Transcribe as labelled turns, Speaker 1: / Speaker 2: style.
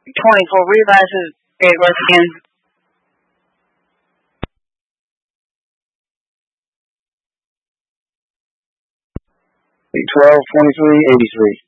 Speaker 1: 24 realizes it was again.
Speaker 2: 12, 23, 83.